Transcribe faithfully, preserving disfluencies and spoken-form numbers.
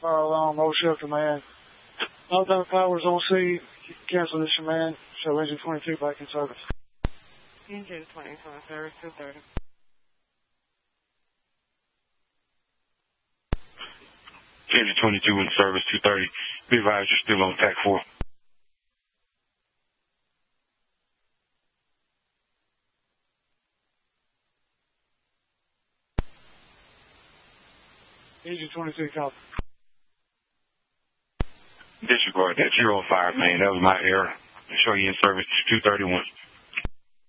Fire alarm, all shift command. Lockdown powers on C. Cancel this command. Show engine twenty-two back in service. Engine twenty-two in service, two thirty. Engine twenty-two in service, two thirty. Be advised you're still on tack four. Engine twenty-two, copy. Disregard that. You're on fire, man. That was my error. Show you in service two thirty-one.